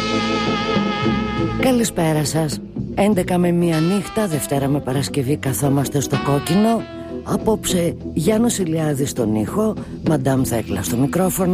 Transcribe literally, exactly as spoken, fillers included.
Καλησπέρα σας. έντεκα με μία νύχτα, Δευτέρα με Παρασκευή, καθόμαστε στο κόκκινο. Απόψε Γιάννος Ηλιάδης στον ήχο, Μαντάμ Θέκλα στο μικρόφωνο.